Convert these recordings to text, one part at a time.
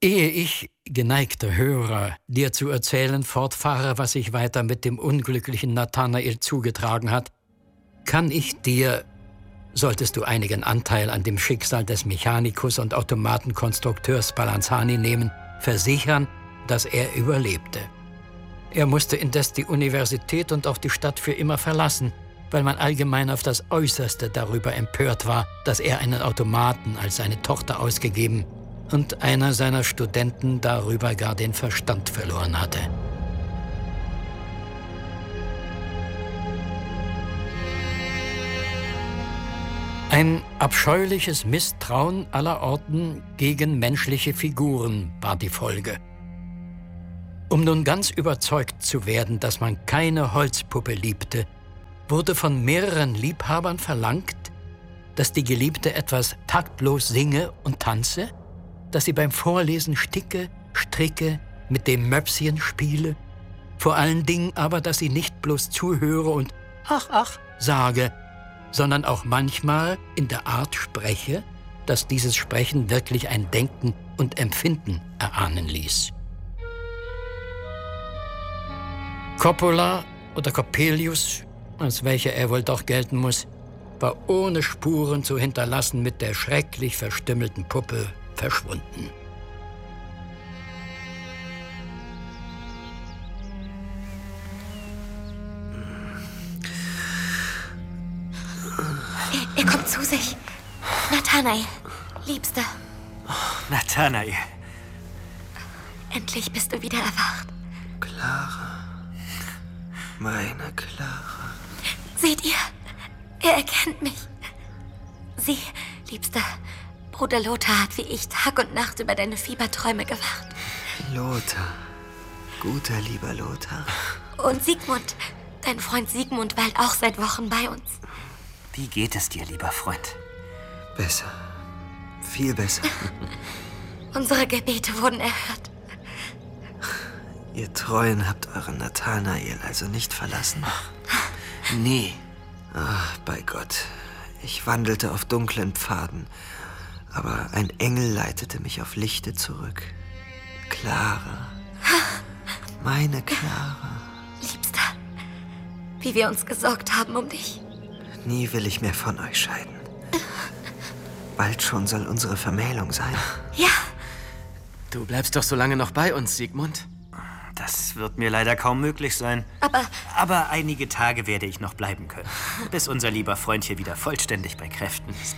Ehe ich, geneigter Hörer, dir zu erzählen fortfahre, was sich weiter mit dem unglücklichen Nathanael zugetragen hat, kann ich dir, solltest du einigen Anteil an dem Schicksal des Mechanikus und Automatenkonstrukteurs Spallanzani nehmen, versichern, dass er überlebte. Er musste indes die Universität und auch die Stadt für immer verlassen, weil man allgemein auf das Äußerste darüber empört war, dass er einen Automaten als seine Tochter ausgegeben und einer seiner Studenten darüber gar den Verstand verloren hatte. Ein abscheuliches Misstrauen aller Orten gegen menschliche Figuren war die Folge. Um nun ganz überzeugt zu werden, dass man keine Holzpuppe liebte, wurde von mehreren Liebhabern verlangt, dass die Geliebte etwas taktlos singe und tanze, dass sie beim Vorlesen sticke, stricke, mit dem Möpschen spiele, vor allen Dingen aber, dass sie nicht bloß zuhöre und »ach, ach« sage, sondern auch manchmal in der Art spreche, dass dieses Sprechen wirklich ein Denken und Empfinden erahnen ließ. Coppola oder Coppelius, als welcher er wohl doch gelten muss, war ohne Spuren zu hinterlassen mit der schrecklich verstümmelten Puppe verschwunden. Er kommt zu sich. Nathanael, Liebster. Oh, Nathanael. Endlich bist du wieder erwacht. Clara. Meine Clara. Seht ihr? Er erkennt mich. Sie, Liebster, Bruder Lothar hat wie ich Tag und Nacht über deine Fieberträume gewacht. Lothar. Guter, lieber Lothar. Und Sigmund. Dein Freund Sigmund weilt auch seit Wochen bei uns. Wie geht es dir, lieber Freund? Besser. Viel besser. Unsere Gebete wurden erhört. Ihr Treuen habt euren Nathanael also nicht verlassen? Nee. Ach, bei Gott. Ich wandelte auf dunklen Pfaden, aber ein Engel leitete mich auf Lichte zurück. Clara. Meine Clara. Liebster, wie wir uns gesorgt haben um dich. Nie will ich mehr von euch scheiden. Bald schon soll unsere Vermählung sein. Ja. Du bleibst doch so lange noch bei uns, Sigmund. Das wird mir leider kaum möglich sein. Aber einige Tage werde ich noch bleiben können, bis unser lieber Freund hier wieder vollständig bei Kräften ist.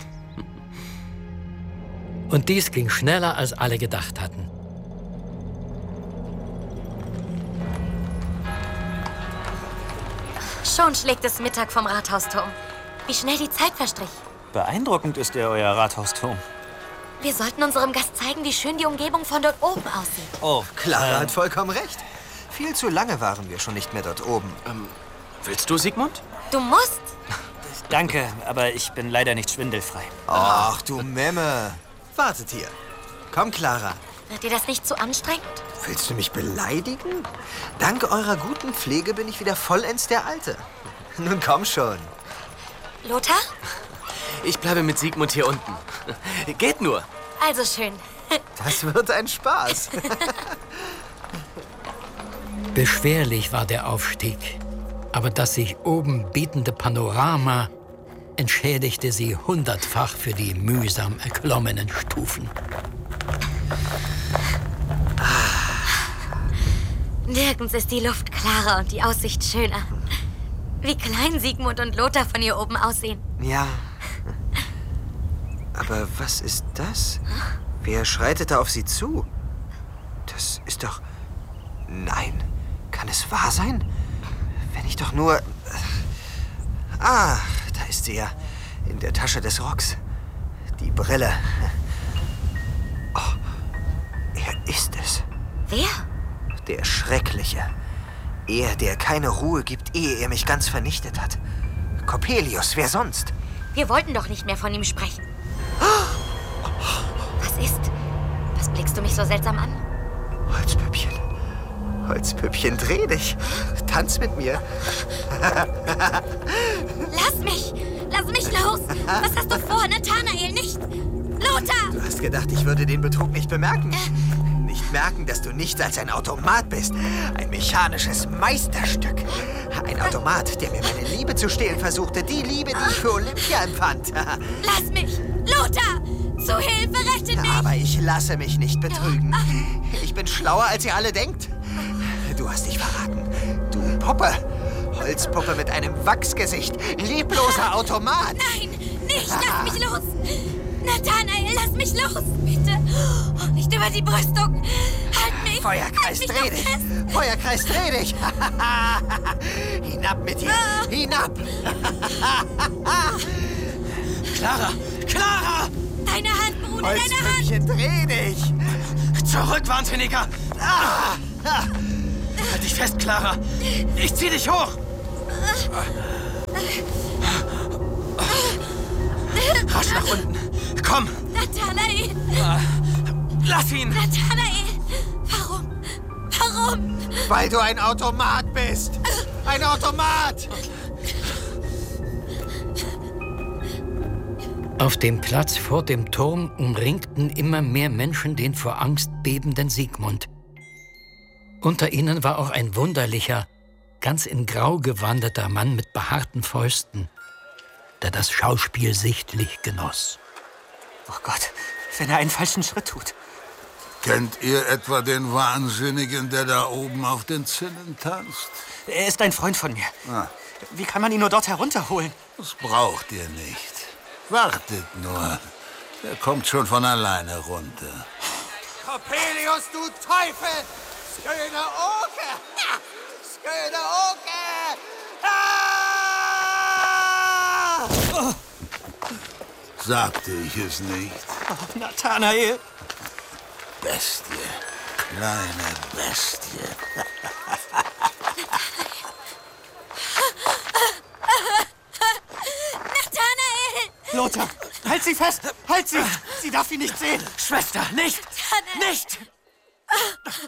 Und dies ging schneller, als alle gedacht hatten. Schon schlägt es Mittag vom Rathausturm. Wie schnell die Zeit verstrich. Beeindruckend ist euer Rathausturm. Wir sollten unserem Gast zeigen, wie schön die Umgebung von dort oben aussieht. Oh, Clara hat vollkommen recht. Viel zu lange waren wir schon nicht mehr dort oben. Willst du, Sigmund? Du musst. Danke, aber ich bin leider nicht schwindelfrei. Ach, du Memme. Wartet hier. Komm, Clara. Wird dir das nicht zu anstrengend? Willst du mich beleidigen? Dank eurer guten Pflege bin ich wieder vollends der Alte. Nun komm schon. Lothar? Ich bleibe mit Sigmund hier unten. Geht nur. Also schön. Das wird ein Spaß. Beschwerlich war der Aufstieg, aber das sich oben bietende Panorama entschädigte sie 100-fach für die mühsam erklommenen Stufen. Nirgends ist die Luft klarer und die Aussicht schöner. Wie klein Sigmund und Lothar von hier oben aussehen. Ja. Aber was ist das? Wer schreitet da auf sie zu? Das ist doch... Nein. Kann es wahr sein? Wenn ich doch nur... Ah, da ist sie ja. In der Tasche des Rocks. Die Brille. Oh, er ist es. Wer? Der Schreckliche. Er, der keine Ruhe gibt, ehe er mich ganz vernichtet hat. Coppelius, wer sonst? Wir wollten doch nicht mehr von ihm sprechen. Was ist? Was blickst du mich so seltsam an? Holzpüppchen. Holzpüppchen, dreh dich. Tanz mit mir. Lass mich! Lass mich los! Was hast du vor, Nathanael? Nicht! Lothar! Du hast gedacht, ich würde den Betrug nicht bemerken. Nicht merken, dass du nichts als ein Automat bist. Ein mechanisches Meisterstück. Ein Automat, der mir meine Liebe zu stehlen versuchte. Die Liebe, die ich für Olympia empfand. Lass mich! Lothar! Zu Hilfe, rette mich! Aber ich lasse mich nicht betrügen. Ich bin schlauer, als ihr alle denkt. Du hast dich verraten. Du Puppe. Holzpuppe mit einem Wachsgesicht. Lebloser Automat. Nein, nicht! Lass mich los! Nathanael, lass mich los! Bitte! Oh, nicht über die Brüstung! Halt mich! Feuerkreis, halt mich dreh dich! Feuerkreis, dreh dich! Hinab mit dir! Hinab! Clara! Clara! Deine Hand, Bruder, deine Hand! Holzpünktchen, dreh dich! Zurück, Wahnsinniger! Halt dich fest, Clara! Ich zieh dich hoch! Rasch nach unten! Komm! Nathanael! Lass ihn! Nathanael! Warum? Warum? Weil du ein Automat bist! Ein Automat! Auf dem Platz vor dem Turm umringten immer mehr Menschen den vor Angst bebenden Siegmund. Unter ihnen war auch ein wunderlicher, ganz in Grau gewandeter Mann mit behaarten Fäusten, der das Schauspiel sichtlich genoss. Oh Gott, wenn er einen falschen Schritt tut. Kennt ihr etwa den Wahnsinnigen, der da oben auf den Zinnen tanzt? Er ist ein Freund von mir. Wie kann man ihn nur dort herunterholen? Das braucht ihr nicht. Wartet nur. Er kommt schon von alleine runter. Coppelius, du Teufel! Sköne Oke! Sköne Oke! Sagte ich es nicht? Oh, Nathanael! Bestie. Kleine Bestie. Nathanael! Lothar, halt sie fest! Halt sie! Sie darf ihn nicht sehen! Schwester, nicht! Nathanael! Nicht!